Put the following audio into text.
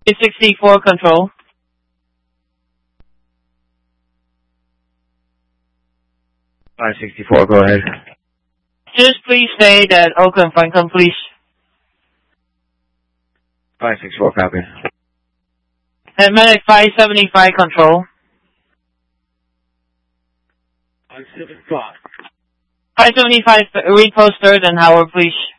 564 control. Go ahead. Just please say that Oakland Franklin, please. 564, copy. And medic 575 control. 575. 575 repost third and Howard, please.